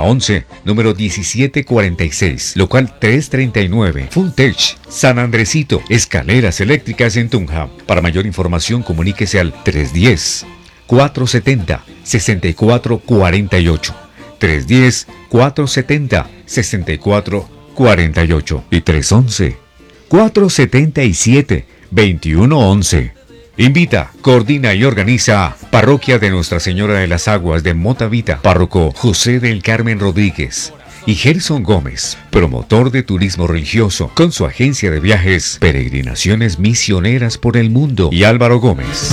Caja 11, número 1746, local 339, Full Tech, San Andresito, escaleras eléctricas en Tunja. Para mayor información comuníquese al 310-470-6448, 310-470-6448 y 311-477-2111. Invita, coordina y organiza Parroquia de Nuestra Señora de las Aguas de Motavita, párroco José del Carmen Rodríguez y Gerson Gómez, promotor de turismo religioso con su agencia de viajes Peregrinaciones Misioneras por el Mundo, y Álvaro Gómez.